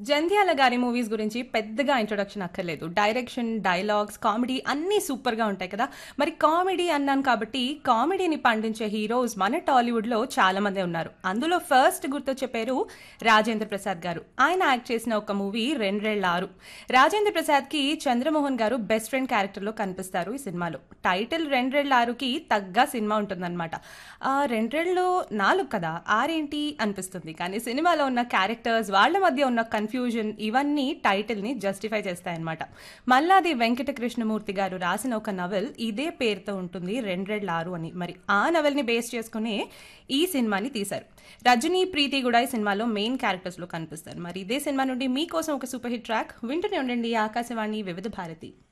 జంధ్యాల గారి మూవీస్ గురించి పెద్దగా ఇంట్రొడక్షన్ అక్కర్లేదు. డైరెక్షన్, డైలాగ్స్, కామెడీ అన్నీ సూపర్‌గా ఉంటాయి కదా! మరి కామెడీ అన్నాను కాబట్టి, కామెడీని పండించే హీరోస్ మన టాలీవుడ్‌లో చాలా మందే ఉన్నారు. అందులో ఫస్ట్ గుర్తొచ్చే పేరు రాజేంద్ర ప్రసాద్ గారు. ఆయన యాక్ట్ చేసిన ఒక మూవీ 'రెండ్రేళ్ల 6'. రాజేంద్ర ప్రసాద్‌కి చంద్రమోహన్ గారు బెస్ట్ ఫ్రెండ్ క్యారెక్టర్‌లో కనిపిస్తారు ఈ సినిమాలో. టైటిల్ 'రెండ్రేళ్ల 6'కి తగ్గ సినిమా ఉంటుందన్నమాట. 'రెండ్రేళ్లు 4' కదా! 6 ఏంటి అనిపిస్తుంది. కానీ సినిమాలో ఉన్న క్యారెక్టర్స్, వాళ్ళ మధ్య ఉన్న కన్ఫ్యూజన్ ఇవన్నీ టైటిల్ని జస్టిఫై చేస్తాయన్నమాట. మల్లాది వెంకట కృష్ణమూర్తి గారు రాసిన ఒక నవెల్ ఇదే పేరుతో ఉంటుంది 'రెండ్రేళ్ల 6' అని. మరి ఆ నవెల్ని బేస్ చేసుకునే ఈ సినిమాని తీశారు. రజనీ, ప్రీతి కూడా ఈ సినిమాలో మెయిన్ క్యారెక్టర్స్లో కనిపిస్తారు. మరి ఇదే సినిమా నుండి మీకోసం ఒక సూపర్ హిట్ ట్రాక్ వింటూనే ఉండండి. ఆకాశవాణి వివిధ భారతి.